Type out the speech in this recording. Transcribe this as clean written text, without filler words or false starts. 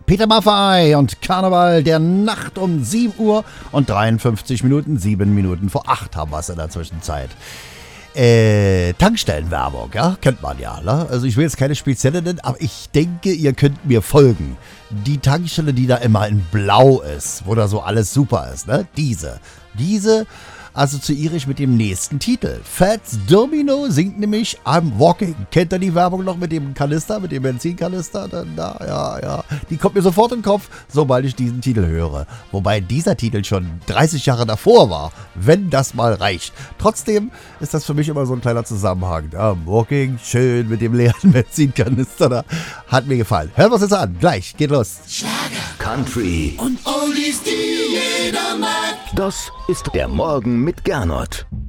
Peter Maffay und Karneval der Nacht um 7 Uhr und 53 Minuten, 7 Minuten vor 8 haben wir es in der Zwischenzeit. Tankstellenwerbung, ja, kennt man ja, ne? Also ich will jetzt keine spezielle nennen, aber ich denke, ihr könnt mir folgen. Die Tankstelle, die da immer in Blau ist, wo da so alles super ist, ne? Diese assoziiere ich mit dem nächsten Titel. Fats Domino singt nämlich I'm Walking. Kennt ihr die Werbung noch mit dem Kanister, mit dem Benzinkanister? Ja. Die kommt mir sofort in den Kopf, sobald ich diesen Titel höre. Wobei dieser Titel schon 30 Jahre davor war, wenn das mal reicht. Trotzdem ist das für mich immer so ein kleiner Zusammenhang. I'm Walking, schön mit dem leeren Benzinkanister da. Hat mir gefallen. Hören wir uns jetzt an. Gleich, geht los. Schlager, Country und Oldies, die jeder mag. Das ist der Morgen mit Gernot.